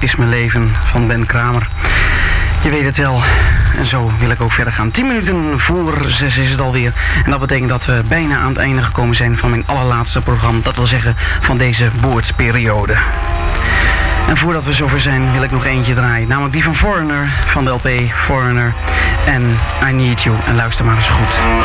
is mijn leven van Ben Kramer. Je weet het wel. En zo wil ik ook verder gaan. 10 minuten voor 6 is het alweer. En dat betekent dat we bijna aan het einde gekomen zijn van mijn allerlaatste programma. Dat wil zeggen van deze boordperiode. En voordat we zover zijn wil ik nog eentje draaien. Namelijk die van Foreigner, van de LP Foreigner. En I Need You. En luister maar eens goed.